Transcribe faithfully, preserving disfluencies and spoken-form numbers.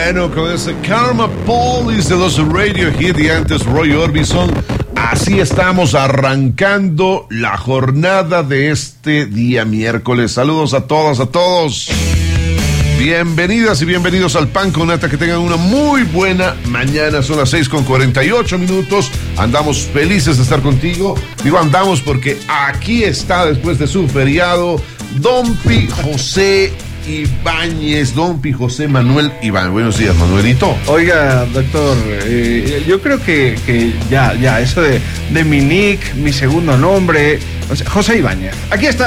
Bueno, con ese Karma Police de los Radio Hit y antes Roy Orbison, así estamos arrancando la jornada de este día miércoles. Saludos a todas, a todos. Bienvenidas y bienvenidos al Pan con Nata, que tengan una muy buena mañana. Son las seis con cuarenta y ocho minutos. Andamos felices de estar contigo. Digo andamos porque aquí está, después de su feriado, Don Pi José Ibáñez, Don Pi José Manuel Iván. Buenos días, Manuelito. Oiga, doctor, eh, yo creo que, que ya, ya, eso de, de mi nick, mi segundo nombre, o sea, José Ibáñez. Aquí está.